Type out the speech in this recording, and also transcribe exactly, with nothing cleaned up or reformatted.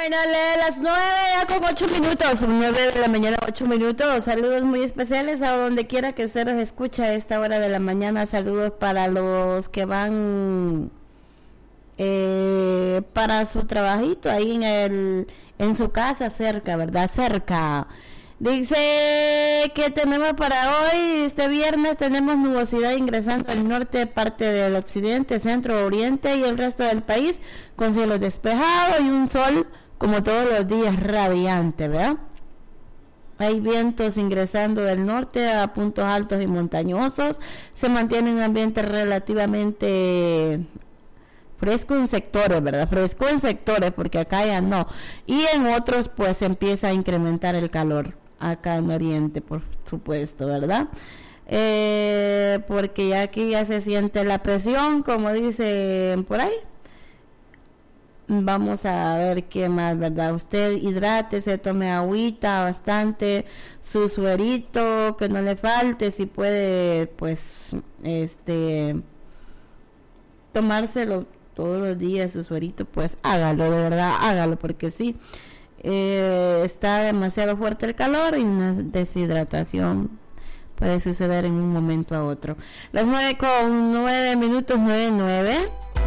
Bueno, lee las nueve ya con ocho minutos, nueve de la mañana, ocho minutos. Saludos muy especiales a donde quiera que usted nos escuche a esta hora de la mañana. Saludos para los que van eh, para su trabajito ahí en el en su casa cerca, ¿verdad? Cerca. Dice que tenemos para hoy, este viernes, tenemos nubosidad ingresando al norte, parte del occidente, centro, oriente y el resto del país, con cielos despejados y un sol, como todos los días, radiante, ¿verdad? Hay vientos ingresando del norte a puntos altos y montañosos. Se mantiene un ambiente relativamente fresco en sectores, ¿verdad? Fresco en sectores, porque acá ya no. Y en otros, pues, empieza a incrementar el calor. Acá en Oriente, por supuesto, ¿verdad? Eh, porque ya aquí ya se siente la presión, como dicen por ahí. Vamos a ver qué más, ¿verdad? Usted hidrátese, tome agüita bastante, su suerito, que no le falte, si puede, pues, este, tomárselo todos los días, su suerito, pues hágalo, de verdad, hágalo, porque sí. Eh, está demasiado fuerte el calor y una deshidratación puede suceder en un momento a otro. Las nueve con nueve minutos, nueve nueve.